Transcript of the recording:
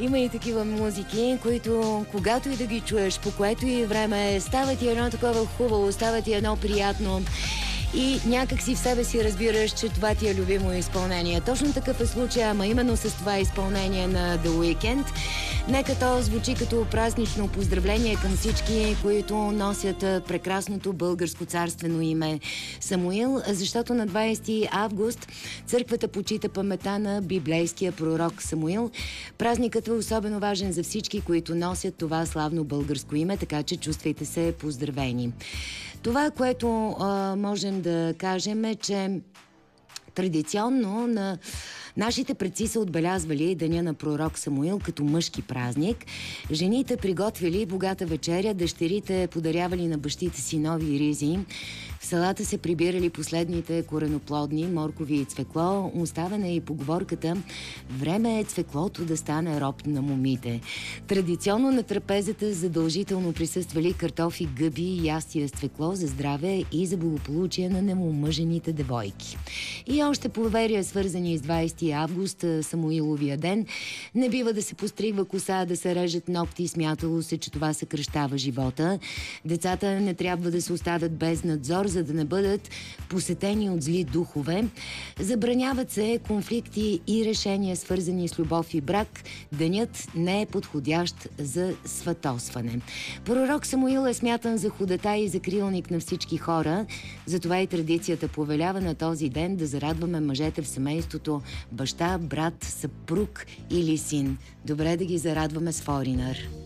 Има и такива музики, които когато и да ги чуеш, по което и време, става ти едно такова хубаво, става ти едно приятно. И някак си в себе си разбираш, че това ти е любимо изпълнение. Точно такъв е случай, ама именно с това изпълнение на The Weeknd. Нека то звучи като празнично поздравление към всички, които носят прекрасното българско царствено име Самуил, защото на 20 август църквата почита паметта на библейския пророк Самуил. Празникът е особено важен за всички, които носят това славно българско име, така че чувствайте се поздравени. Това, което можем да кажем е, че традиционно на нашите предци са отбелязвали деня на пророк Самуил като мъжки празник. Жените приготвили богата вечеря, дъщерите подарявали на бащите си нови ризи. В селата се прибирали последните кореноплодни, моркови и цвекло. Оставена е и поговорката: време е цвеклото да стане роб на момите. Традиционно на трапезата задължително присъствали картофи, гъби и ястия с цвекло за здраве и за благополучие на немомъжените девойки. И още поверия, свързани с 20 август, Самуиловия ден. Не бива да се постригва коса, да се режат ногти, смятало се, че това съкращава живота. Децата не трябва да се оставят без надзор, за да не бъдат посетени от зли духове. Забраняват се конфликти и решения, свързани с любов и брак. Денят не е подходящ за сватосване. Пророк Самуил е смятан за ходата и закрилник на всички хора. Затова и традицията повелява на този ден да зарадваме мъжете в семейството: баща, брат, съпруг или син. Добре да ги зарадваме с Foreigner.